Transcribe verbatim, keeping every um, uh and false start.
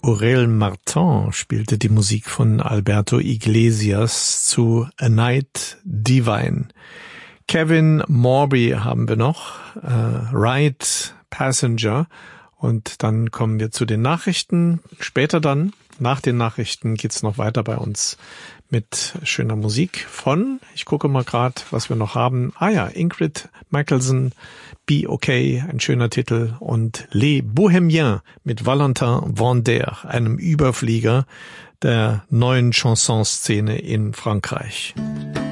Aurel Martin spielte die Musik von Alberto Iglesias zu A Night Divine. Kevin Morby haben wir noch, äh, Ride Passenger. Und dann kommen wir zu den Nachrichten. Später dann, nach den Nachrichten, geht's noch weiter bei uns mit schöner Musik von, ich gucke mal gerade, was wir noch haben. Ah ja, Ingrid Michaelson, Be Okay, ein schöner Titel. Und Les Bohémiens mit Valentin Vander, einem Überflieger der neuen Chansonszene in Frankreich.